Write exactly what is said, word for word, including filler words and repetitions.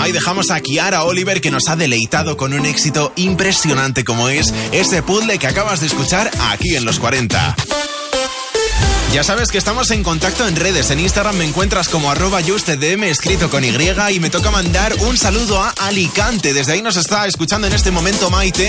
Ahí dejamos a Kiara Oliver, que nos ha deleitado con un éxito impresionante como es ese puzzle que acabas de escuchar aquí en Los cuarenta. Ya sabes que estamos en contacto en redes. En Instagram me encuentras como arroba justedm escrito con Y, y me toca mandar un saludo a Alicante. Desde ahí nos está escuchando en este momento Maite,